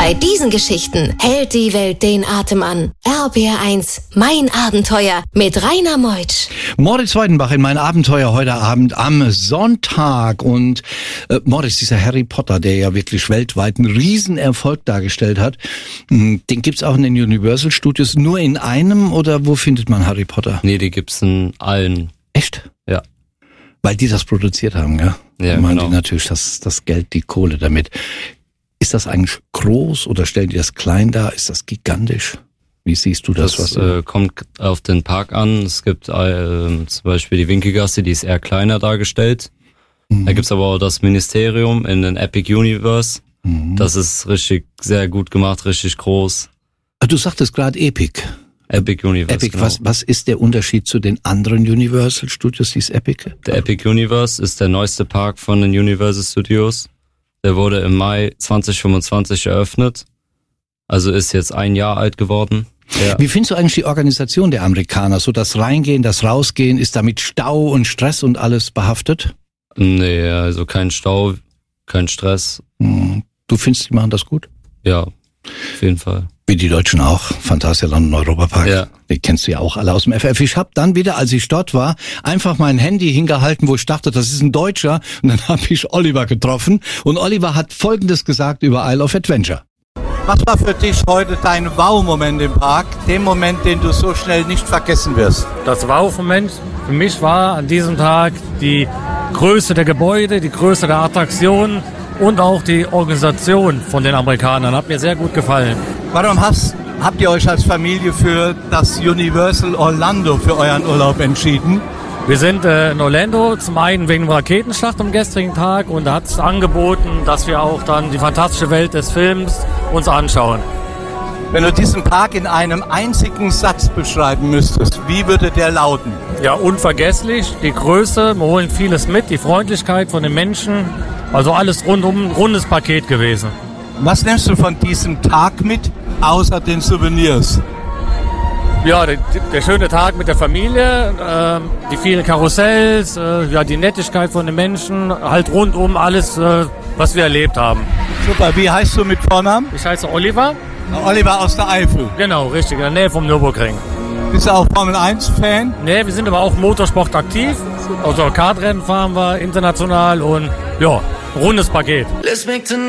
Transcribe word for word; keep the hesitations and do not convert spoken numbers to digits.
Bei diesen Geschichten hält die Welt den Atem an. R B R eins, mein Abenteuer mit Rainer Meutsch. Moritz Weidenbach in mein Abenteuer heute Abend am Sonntag. Und äh, Moritz, dieser Harry Potter, der ja wirklich weltweit einen Riesenerfolg dargestellt hat, den gibt's auch in den Universal Studios nur in einem, oder wo findet man Harry Potter? Nee, die gibt's in allen. Echt? Ja. Weil die das produziert haben, ja? Ja, machen genau. die natürlich das, das Geld, die Kohle damit. Ist das eigentlich groß oder stellen die das klein dar? Ist das gigantisch? Wie siehst du das? Das was äh, kommt auf den Park an. Es gibt äh, zum Beispiel die Winkelgasse, die ist eher kleiner dargestellt. Mhm. Da gibt's aber auch das Ministerium in den Epic Universe. Mhm. Das ist richtig sehr gut gemacht, richtig groß. Du sagtest gerade Epic. Epic Universe, Epic, genau. was, was ist der Unterschied zu den anderen Universal Studios, die ist Epic? Der Epic Universe ist der neueste Park von den Universal Studios. Der wurde im Mai zwanzig fünfundzwanzig eröffnet. Also ist jetzt ein Jahr alt geworden. Ja. Wie findest du eigentlich die Organisation der Amerikaner? So das Reingehen, das Rausgehen, ist da mit Stau und Stress und alles behaftet? Nee, also kein Stau, kein Stress. Du findest, die machen das gut? Ja, auf jeden Fall. Wie die Deutschen auch. Phantasialand und Europapark. Ja. Die kennst du ja auch alle aus dem F F. Ich habe dann wieder, als ich dort war, einfach mein Handy hingehalten, wo ich dachte, das ist ein Deutscher. Und dann habe ich Oliver getroffen. Und Oliver hat Folgendes gesagt über Isle of Adventure. Was war für dich heute dein Wow-Moment im Park? Den Moment, den du so schnell nicht vergessen wirst? Das Wow-Moment für mich war an diesem Tag die Größe der Gebäude, die Größe der Attraktionen und auch die Organisation von den Amerikanern. Hat mir sehr gut gefallen. Warum hast, habt ihr euch als Familie für das Universal Orlando für euren Urlaub entschieden? Wir sind äh, in Orlando, zum einen wegen der Raketenschlacht am gestrigen Tag, und da hat es angeboten, dass wir auch dann die fantastische Welt des Films uns anschauen. Wenn du diesen Park in einem einzigen Satz beschreiben müsstest, wie würde der lauten? Ja, unvergesslich, die Größe, wir holen vieles mit, die Freundlichkeit von den Menschen, also alles rundum, rundes Paket gewesen. Was nimmst du von diesem Tag mit, außer den Souvenirs? Ja, der, der schöne Tag mit der Familie, äh, die vielen Karussells, äh, ja, die Nettigkeit von den Menschen, halt rundum alles, äh, was wir erlebt haben. Super, wie heißt du mit Vornamen? Ich heiße Oliver. Oliver aus der Eifel. Genau, richtig, in der Nähe vom Nürburgring. Bist du auch Formel eins Fan? Nee, wir sind aber auch Motorsport aktiv. Also Kartrennen fahren wir international und ja, rundes Paket.